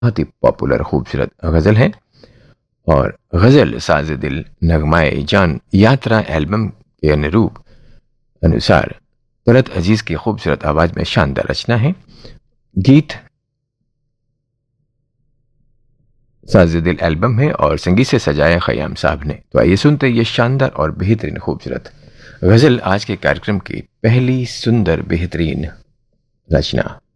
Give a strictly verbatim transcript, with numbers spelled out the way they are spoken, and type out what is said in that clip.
बहुत ही पॉपुलर खूबसूरत गज़ल है। और गज़ल साज़ दिल नगमाए जान यात्रा एल्बम के अनुरूप अनुसार तलत अजीज़ की खूबसूरत आवाज़ में शानदार रचना है। गीत साज़ दिल एल्बम है और संगीत से सजाया खयाम साहब ने। तो आइए सुनते ये शानदार और बेहतरीन खूबसूरत गज़ल आज के कार्यक्रम की पहली सुंदर बेहतरीन रचना।